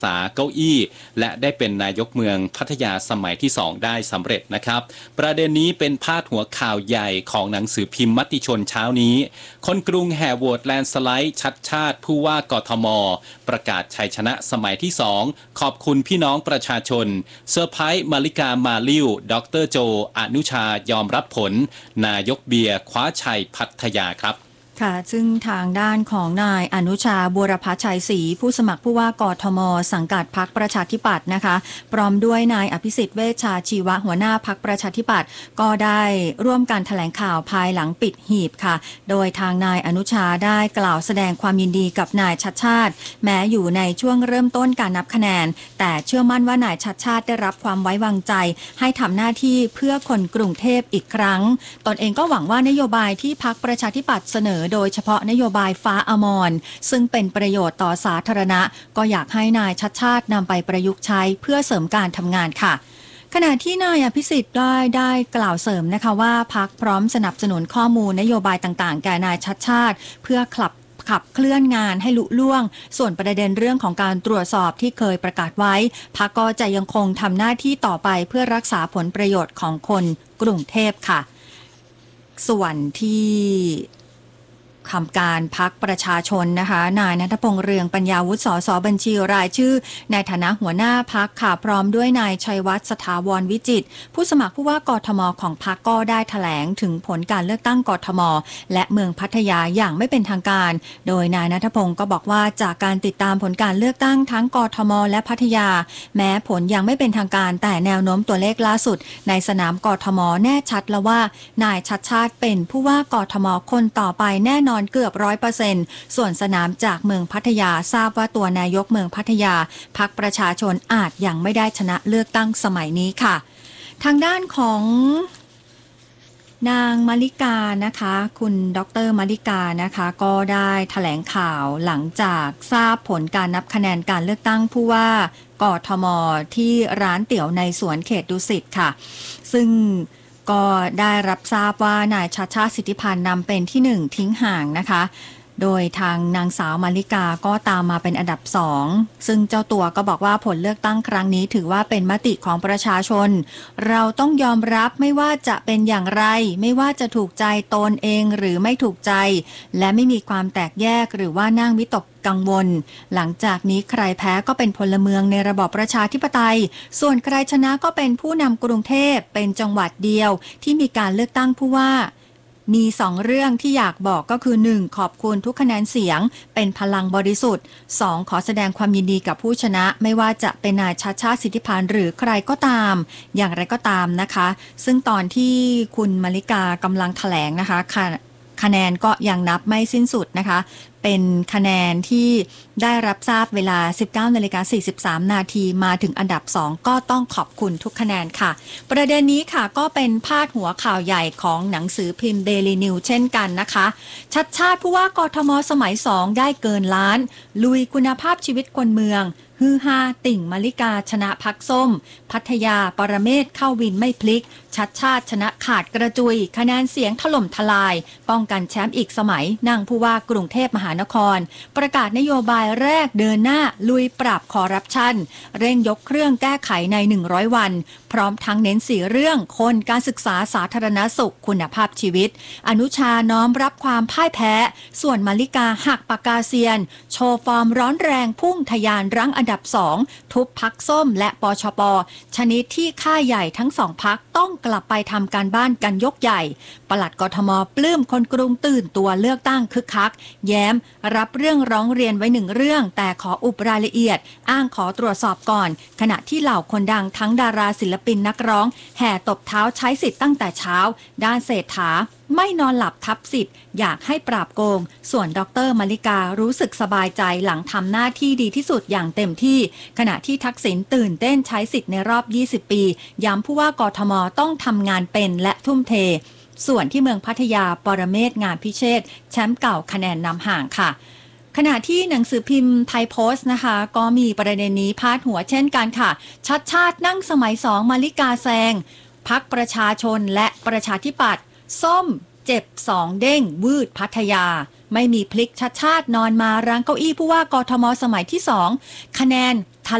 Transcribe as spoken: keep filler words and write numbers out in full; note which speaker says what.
Speaker 1: ษาเก้าอี้และได้เป็นนายกเมืองพัทยาสมัยที่สองได้สำเร็จนะครับประเด็นนี้เป็นพาดหัวข่าวใหญ่ของหนังสือพิมพ์มติชนเช้านี้คนกรุงแห่โหวตแลนสไลด์ชัดชาติผู้ว่ากทมประกาศชัยชนะสมัยที่สองขอบคุณพี่น้องประชาชนเซอร์ไพรส์มาริกามาลิวดรโจอนุชายอมรับผลนายกเบียร์คว้าชัยพัทยาครับ
Speaker 2: ค่ะซึ่งทางด้านของนายอนุชาบัวรพัชชัยศรีผู้สมัครผู้ว่ากทมสังกัดพรรคประชาธิปัตย์นะคะพร้อมด้วยนายอภิสิทธิ์เวชชาชีวะหัวหน้าพรรคประชาธิปัตย์ก็ได้ร่วมกันแถลงข่าวภายหลังปิดหีบค่ะโดยทางนายอนุชาได้กล่าวแสดงความยินดีกับนายชัชชาติแม้อยู่ในช่วงเริ่มต้นการนับคะแนนแต่เชื่อมั่นว่านายชัชชาติได้รับความไว้วางใจให้ทำหน้าที่เพื่อคนกรุงเทพอีกครั้งตนเองก็หวังว่านโยบายที่พรรคประชาธิปัตย์เสนอโดยเฉพาะนโยบายฟ้าอมรซึ่งเป็นประโยชน์ต่อสาธารณะก็อยากให้นายชัชชาตินำไปประยุกต์ใช้เพื่อเสริมการทำงานค่ะขณะที่นายอภิสิทธิ์ได้ได้กล่าวเสริมนะคะว่าพรรคพร้อมสนับสนุนข้อมูลนโยบายต่างๆแก่นายชัชชาติเพื่อขับขับเคลื่อนงานให้ลุล่วงส่วนประเด็นเรื่องของการตรวจสอบที่เคยประกาศไว้พรรคก็จะยังคงทำหน้าที่ต่อไปเพื่อรักษาผลประโยชน์ของคนกรุงเทพค่ะส่วนที่คำการพรรคประชาชนนะคะนายณัฐพงษ์เรืองปัญญาวุฒิสสบัญชีรายชื่อในฐานะหัวหน้าพรรคค่ะพร้อมด้วยนายชัยวัฒน์สถาวรวิจิตรผู้สมัครผู้ว่ากทมของพรรคก็ได้แถลงถึงผลการเลือกตั้งกทมและเมืองพัทยาอย่างไม่เป็นทางการโดยนายณัฐพงษ์ก็บอกว่าจากการติดตามผลการเลือกตั้งทั้งกทมและพัทยาแม้ผลยังไม่เป็นทางการแต่แนวโน้มตัวเลขล่าสุดในสนามกทมแน่ชัดแล้วว่านายชัชชาติเป็นผู้ว่ากทมคนต่อไปแน่นอนเกือบร้อยเปอร์เซ็นต์ส่วนสนามจากเมืองพัทยาทราบว่าตัวนายกเมืองพัทยาพรรคประชาชนอาจยังไม่ได้ชนะเลือกตั้งสมัยนี้ค่ะทางด้านของนางมาริกานะคะคุณดรมาริกานะคะก็ได้แถลงข่าวหลังจากทราบผลการนับคะแนนการเลือกตั้งผู้ว่ากทมที่ร้านเตี๋ยวในสวนเขตดุสิตค่ะซึ่งก็ได้รับทราบว่านายชัชชาติสิทธิพันธ์นำเป็นที่หนึ่งทิ้งห่างนะคะโดยทางนางสาวมาริกาก็ตามมาเป็นอันดับสองซึ่งเจ้าตัวก็บอกว่าผลเลือกตั้งครั้งนี้ถือว่าเป็นมติของประชาชนเราต้องยอมรับไม่ว่าจะเป็นอย่างไรไม่ว่าจะถูกใจตนเองหรือไม่ถูกใจและไม่มีความแตกแยกหรือว่านั่งวิตกกังวลหลังจากนี้ใครแพ้ก็เป็นพลเมืองในระบอบประชาธิปไตยส่วนใครชนะก็เป็นผู้นำกรุงเทพเป็นจังหวัดเดียวที่มีการเลือกตั้งผู้ว่ามีสองเรื่องที่อยากบอกก็คือหนึ่งขอบคุณทุกคะแนนเสียงเป็นพลังบริสุทธิ์สองขอแสดงความยินดีกับผู้ชนะไม่ว่าจะเป็นนายชัชชาติสิทธิพันธ์หรือใครก็ตามอย่างไรก็ตามนะคะซึ่งตอนที่คุณมาริกากำลังแถลงนะคะคะแนนก็ยังนับไม่สิ้นสุดนะคะเป็นคะแนนที่ได้รับทราบเวลา สิบเก้านาฬิกาสี่สิบสามนาทีมาถึงอันดับสองก็ต้องขอบคุณทุกคะแนนค่ะประเด็นนี้ค่ะก็เป็นพาดหัวข่าวใหญ่ของหนังสือพิมพ์ Daily News เช่นกันนะคะชัดชาติผู้ว่ากทมสมัยสองได้เกินล้านลุยคุณภาพชีวิตคนเมืองฮือฮาติ่งมาริกาชนะพักส้มพัทยาปรเมศเข้าวินไม่พลิกชัดชาติชนะขาดกระจุยคะแนนเสียงถล่มทลายป้องกันแชมป์อีกสมัยนั่งผู้ว่ากรุงเทพมหานครประกาศนโยบายแรกเดินหน้าลุยปราบคอร์รัปชันเร่งยกเครื่องแก้ไขในหนึ่งร้อยวันพร้อมทั้งเน้นสี่เรื่องคนการศึกษาสาธารณสุขคุณภาพชีวิตอนุชาน้อมรับความพ่ายแพ้ส่วนมาริกาหักปากกาเซียนโชว์ฟอร์มร้อนแรงพุ่งทะยานรั้งอันดับสองทุบพักส้มและปชปชนิดที่ค่ายใหญ่ทั้งสองพักต้องกลับไปทำการบ้านกันยกใหญ่ปลัดกทมปลื้มคนกรุงตื่นตัวเลือกตั้งคึกคักแย้มรับเรื่องร้องเรียนไว้หนึ่งเรื่องแต่ขออุบรายละเอียดอ้างขอตรวจสอบก่อนขณะที่เหล่าคนดังทั้งดาราศิลปินนักร้องแห่ตบเท้าใช้สิทธิ์ตั้งแต่เช้าด้านเศรษฐาไม่นอนหลับทับสิทธิ์อยากให้ปราบโกงส่วนดรมาริการู้สึกสบายใจหลังทำหน้าที่ดีที่สุดอย่างเต็มที่ขณะที่ทักษิณตื่นเต้นใช้สิทธิ์ในรอบยี่สิบปีย้ำผู้ว่ากทมต้องทำงานเป็นและทุ่มเทส่วนที่เมืองพัทยาปรเมศงานพิเชษแชมป์เก่าคะแนนนำห่างค่ะขณะที่หนังสือพิมพ์ไทยโพสต์นะคะก็มีประเด็นนี้พาดหัวเช่นกันค่ะชัดชาตินั่งสมัยสองมาริกาแซงพรรคประชาชนและประชาธิปัตย์ส้มเจ็บสองเด้งวืดพัทยาไม่มีพลิกชัดชาตินอนมารั้งเก้าอี้ผู้ว่ากทมสมัยที่สองคะแนน